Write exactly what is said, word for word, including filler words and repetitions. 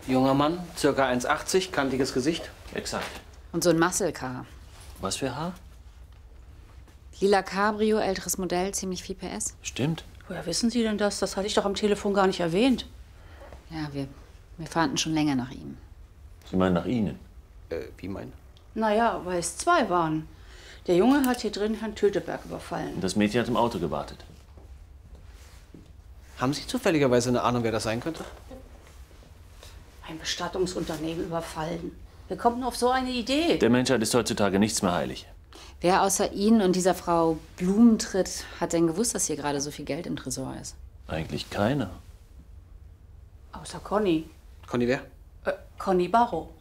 Junger Mann, circa eins achtzig, kantiges Gesicht. Exakt. Und so ein Muscle-Car. Was für Haar? Lila Cabrio, älteres Modell, ziemlich viel P S. Stimmt. Woher wissen Sie denn das? Das hatte ich doch am Telefon gar nicht erwähnt. Ja, wir, wir fahnden schon länger nach ihm. Sie meinen nach Ihnen? Äh, wie mein? Naja, weil es zwei waren. Der Junge hat hier drin Herrn Töteberg überfallen. Und das Mädchen hat im Auto gewartet. Haben Sie zufälligerweise eine Ahnung, wer das sein könnte? Ein Bestattungsunternehmen überfallen. Wer kommt denn auf so eine Idee? Der Menschheit ist heutzutage nichts mehr heilig. Wer außer Ihnen und dieser Frau Blumentritt hat denn gewusst, dass hier gerade so viel Geld im Tresor ist? Eigentlich keiner. Außer Conny. Conny wer? Äh, Conny Barrow.